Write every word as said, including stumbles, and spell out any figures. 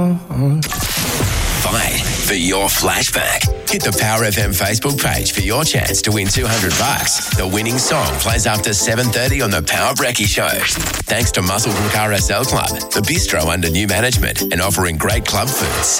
Fight for your flashback. Hit the Power F M Facebook page for your chance to win two hundred bucks. The winning song plays after seven thirty on the Power Brekkie Show. Thanks to Muscle Brook R S L Club, the bistro under new management and offering great club food